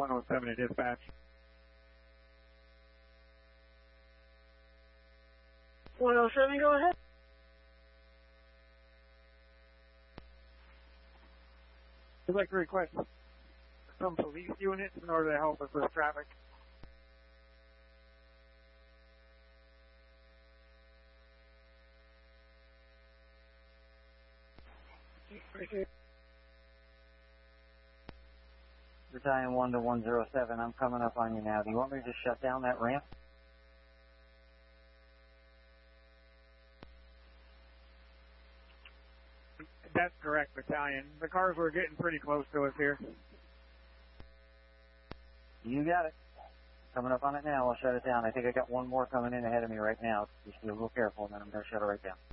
107 to dispatch. 107, go ahead. We'd like to request some police units in order to help us with traffic. Battalion 1 to 107, I'm coming up on you now. Do you want me to just shut down that ramp? That's correct, Battalion. The cars were getting pretty close to us here. You got it. Coming up on it now. I'll shut it down. I think I got one more coming in ahead of me right now. Just be a little careful, and then I'm going to shut it right down.